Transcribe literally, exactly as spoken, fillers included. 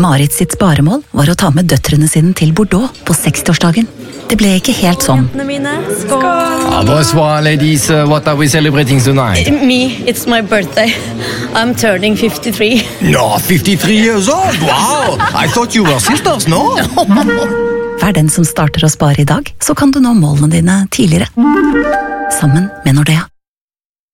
Marit sitt sparemål var å ta med døtrene sine til Bordeaux på sekstiårsdagen. Det ble ikke helt sånn. Skål! Ah, bonsoir, ladies. Uh, what are we celebrating tonight? Me, it's my birthday. I'm turning fifty-three. No, fifty-three years old. Wow! I thought you were sisters, no? Vær den som starter å spare i dag, så kan du nå målene dine tidligere. Sammen med Nordea.